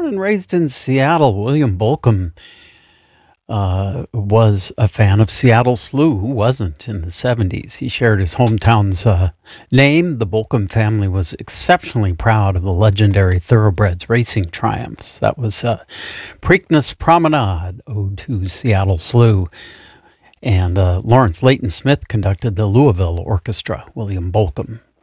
born and raised in Seattle, William Bolcom was a fan of Seattle Slew. Who wasn't in the 70s? He shared his hometown's name. The Bolcom family was exceptionally proud of the legendary Thoroughbreds racing triumphs. That was Preakness Promenade, Ode to Seattle Slew. And Lawrence Leighton Smith conducted the Louisville Orchestra, William Bolcom.